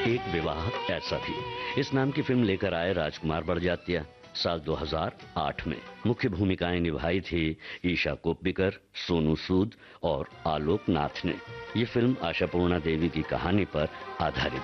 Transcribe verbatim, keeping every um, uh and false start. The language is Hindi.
एक विवाह ऐसा भी, इस नाम की फिल्म लेकर आए राजकुमार बड़जात्या साल दो हज़ार आठ में। मुख्य भूमिकाएं निभाई थी ईशा कोप्पिकर, सोनू सूद और आलोक नाथ ने। ये फिल्म आशापूर्णा देवी की कहानी पर आधारित